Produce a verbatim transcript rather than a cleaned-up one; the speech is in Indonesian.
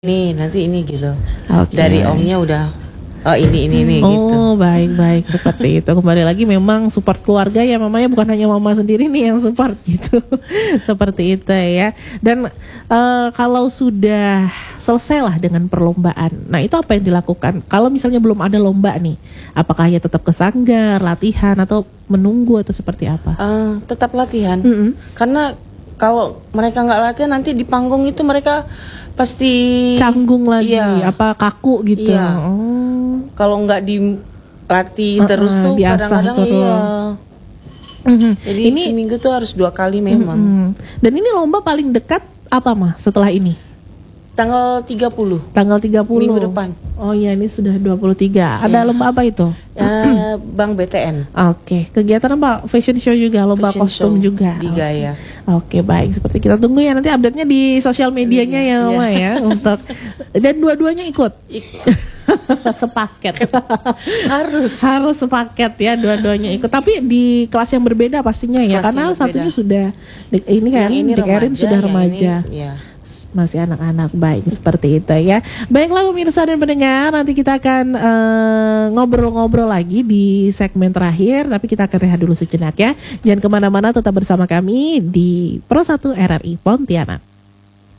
Ini nanti ini gitu. Oke. Dari omnya udah oh ini ini ini gitu. Oh baik-baik seperti itu. Kembali lagi memang support keluarga ya mamanya, bukan hanya mama sendiri nih yang support gitu. Seperti itu ya. Dan uh, kalau sudah selesai lah dengan perlombaan, nah itu apa yang dilakukan? Kalau misalnya belum ada lomba nih, apakah ya tetap ke sanggar, latihan atau menunggu atau seperti apa? Uh, tetap latihan. Mm-hmm. Karena kalau mereka nggak latihan nanti di panggung itu mereka pasti canggung lagi, iya. apa kaku gitu. Iya. Oh. Kalau nggak dilatih uh-uh, terus tuh kadang-kadang terus. iya. Mm-hmm. Jadi ini seminggu tuh harus dua kali memang. Mm-hmm. Dan ini lomba paling dekat apa mah setelah ini? Tanggal tiga puluh. Tanggal tiga puluh. Minggu depan. Oh iya, ini sudah dua puluh tiga. Ada yeah. lomba apa itu? Uh, Bank B T N. Oke, okay. Kegiatan apa? Fashion show juga, lomba Fashion kostum juga. Di Gaya. Oke, okay, baik. Seperti kita tunggu ya nanti update-nya di sosial medianya ya, Mama ya, untuk dan dua-duanya ikut. Ikut. Sepaket. Harus. Harus sepaket ya, dua-duanya ikut. Tapi di kelas yang berbeda pastinya ya, kelas karena satunya sudah ini kan, ini Erin sudah remaja. Ini, ya. Masih anak-anak. Baik, seperti itu ya. Baiklah pemirsa dan pendengar, nanti kita akan uh, ngobrol-ngobrol lagi di segmen terakhir, tapi kita akan rehat dulu sejenak ya. Jangan kemana-mana, tetap bersama kami di Pro satu R R I Pontianak.